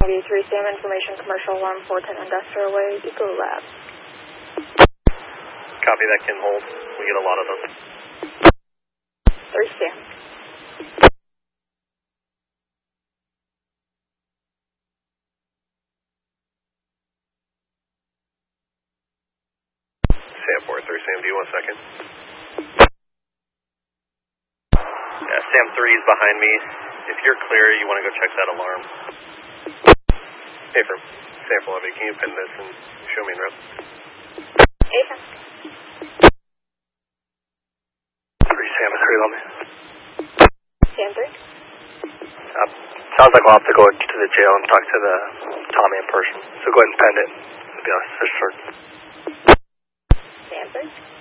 93 Sam Information Commercial Alarm 410 Industrial Way, Eco Lab. Copy, that can hold. We get a lot of them. 3 Sam. Sam 4-3, Sam, do you want a second? Yeah, Sam 3 is behind me. If you're clear, you want to go check that alarm. Hey, from Sam 4, can you pin this and show me in route? Hey, Sam. 3 Sam, 3 on me. Sam 3. Sounds like we'll have to go to the jail and talk to the Tommy in person. So go ahead and pen it. It'll be on official. Sam 3.